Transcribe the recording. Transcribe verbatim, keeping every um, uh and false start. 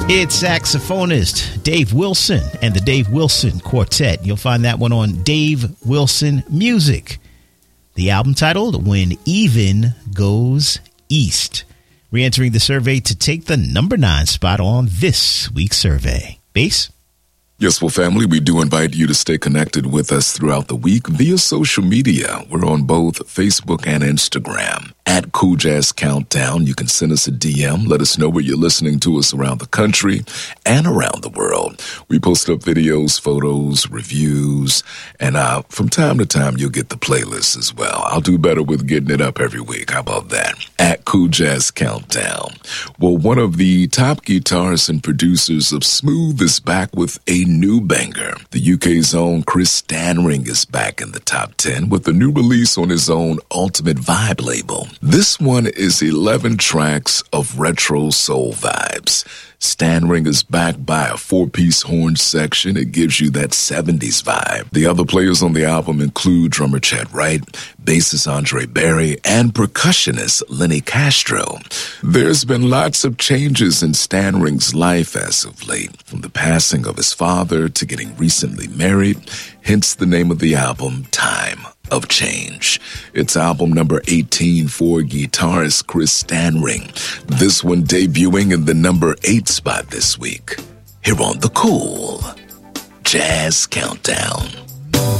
It's saxophonist Dave Wilson and the Dave Wilson Quartet. You'll find that one on Dave Wilson Music. The album titled When Even Goes East. Re-entering the survey to take the number nine spot on this week's survey. Bass? Yes, well, family, we do invite you to stay connected with us throughout the week via social media. We're on both Facebook and Instagram. At Cool Jazz Countdown, you can send us a D M. Let us know where you're listening to us around the country and around the world. We post up videos, photos, reviews, and uh, from time to time, you'll get the playlist as well. I'll do better with getting it up every week. How about that? At Cool Jazz Countdown. Well, one of the top guitarists and producers of Smooth is back with a new banger. The U K's own Chris Stanring is back in the top ten with a new release on his own Ultimate Vibe label. This one is eleven tracks of retro soul vibes. Stanring is backed by a four-piece horn section. It gives you that seventies vibe. The other players on the album include drummer Chet Wright, bassist Andre Berry, and percussionist Lenny Castro. There's been lots of changes in Stanring's life as of late, from the passing of his father to getting recently married, hence the name of the album, Time of Change. It's album number eighteen for guitarist Chris Stanring. This one debuting in the number eight spot this week. Here on the Cool Jazz Countdown.